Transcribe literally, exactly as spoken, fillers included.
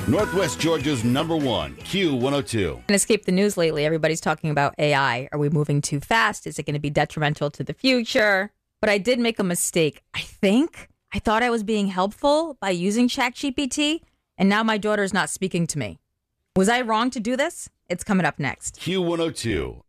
Northwest Georgia's number one, Q one oh two. And escape the news lately. Everybody's talking about A I. Are we moving too fast? Is it going to be detrimental to the future? But I did make a mistake. I think I thought I was being helpful by using ChatGPT, and now my daughter is not speaking to me. Was I wrong to do this? It's coming up next. Q one oh two,